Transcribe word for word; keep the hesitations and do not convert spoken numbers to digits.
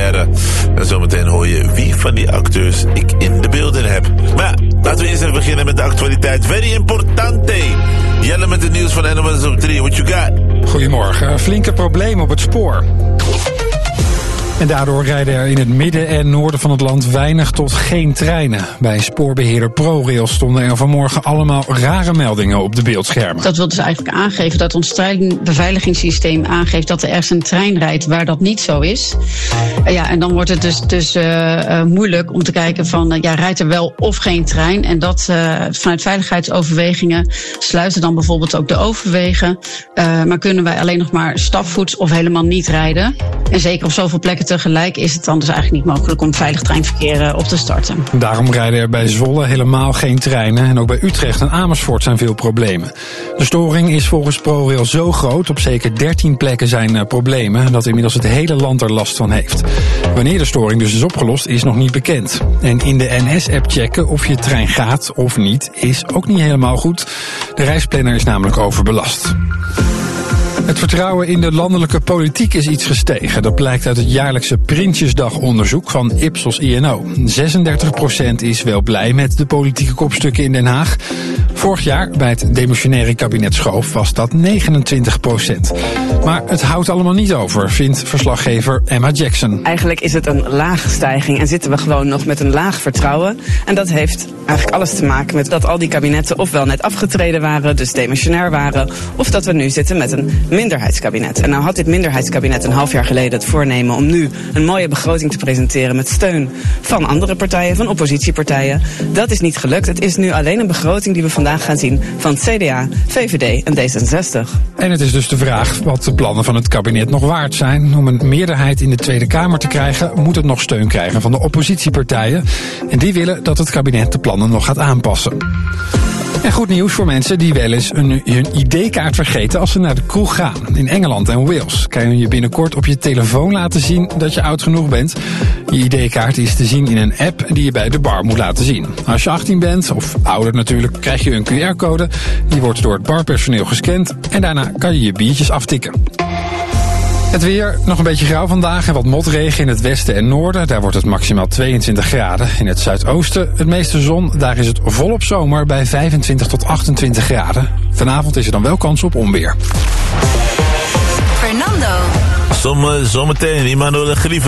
documentaire. En zometeen hoor je wie van die acteurs ik in de beelden heb. Maar ja, laten we eerst even beginnen met de actualiteit. Very importante. Jelle met het nieuws van N O S op drie. What you got? Goedemorgen. Flinke problemen op het spoor. En daardoor rijden er in het midden en noorden van het land weinig tot geen treinen. Bij spoorbeheerder ProRail stonden er vanmorgen allemaal rare meldingen op de beeldschermen. Dat wil dus eigenlijk aangeven dat ons treinbeveiligingssysteem aangeeft dat er ergens een trein rijdt waar dat niet zo is. Uh, ja, en dan wordt het dus, dus uh, uh, moeilijk om te kijken van, uh, ja, rijdt er wel of geen trein? En dat uh, vanuit veiligheidsoverwegingen sluiten dan bijvoorbeeld ook de overwegen. Uh, maar kunnen wij alleen nog maar stapvoets of helemaal niet rijden? En zeker op zoveel plekken tegelijk is het dan dus eigenlijk niet mogelijk om veilig treinverkeer op te starten. Daarom rijden er bij Zwolle helemaal geen treinen. En ook bij Utrecht en Amersfoort zijn veel problemen. De storing is volgens ProRail zo groot, op zeker dertien plekken zijn uh, problemen, dat inmiddels het hele land er last van heeft. Wanneer de storing dus is opgelost, is nog niet bekend. En in de N S-app checken of je trein gaat of niet, is ook niet helemaal goed. De reisplanner is namelijk overbelast. Het vertrouwen in de landelijke politiek is iets gestegen. Dat blijkt uit het jaarlijkse Prinsjesdagonderzoek van Ipsos I N O. zesendertig procent is wel blij met de politieke kopstukken in Den Haag. Vorig jaar, bij het demissionaire kabinet Schoof, was dat negenentwintig procent. Maar het houdt allemaal niet over, vindt verslaggever Emma Jackson. Eigenlijk is het een lage stijging en zitten we gewoon nog met een laag vertrouwen. En dat heeft eigenlijk alles te maken met dat al die kabinetten ofwel net afgetreden waren, dus demissionair waren, of dat we nu zitten met een minderheidskabinet. En nou had dit minderheidskabinet een half jaar geleden het voornemen om nu een mooie begroting te presenteren met steun van andere partijen, van oppositiepartijen. Dat is niet gelukt. Het is nu alleen een begroting die we vandaag gaan zien van het C D A, V V D en D zesenzestig. En het is dus de vraag wat de plannen van het kabinet nog waard zijn. Om een meerderheid in de Tweede Kamer te krijgen, moet het nog steun krijgen van de oppositiepartijen. En die willen dat het kabinet de plannen nog gaat aanpassen. En goed nieuws voor mensen die wel eens een, hun I D-kaart vergeten als ze naar de kroeg gaan. In Engeland en Wales kan je je binnenkort op je telefoon laten zien dat je oud genoeg bent. Je I D-kaart is te zien in een app die je bij de bar moet laten zien. Als je achttien bent, of ouder natuurlijk, krijg je een Q R-code. Die wordt door het barpersoneel gescand en daarna kan je je biertjes aftikken. Het weer, nog een beetje grauw vandaag en wat motregen in het westen en noorden. Daar wordt het maximaal tweeëntwintig graden. In het zuidoosten het meeste zon. Daar is het volop zomer bij vijfentwintig tot achtentwintig graden. Vanavond is er dan wel kans op onweer. Fernando. Zometeen, Immanuel Grieven.